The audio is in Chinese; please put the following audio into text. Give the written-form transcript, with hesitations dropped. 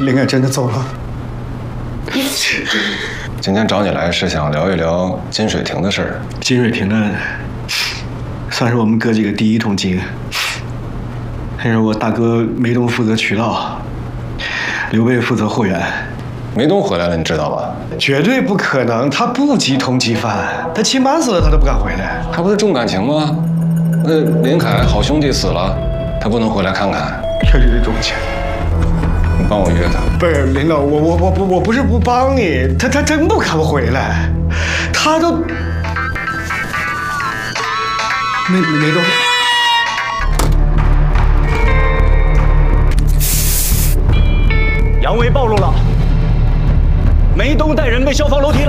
林爱真的走了。 今天找你来是想聊一聊金水亭的事儿。 金水亭案算是我们哥几个第一桶金，还是我大哥梅东负责渠道，刘备负责后援。 梅东回来了，你知道吧？ 绝对不可能，他不缉通缉犯，他亲妈死了他都不敢回来。 他不是重感情吗？那林凯好兄弟死了，他不能回来看看？ 确实是重情。 你帮我约他。 不是领导，我不是不帮你，他真不敢回来，他都梅东。 杨威暴露了，梅东带人被消防楼梯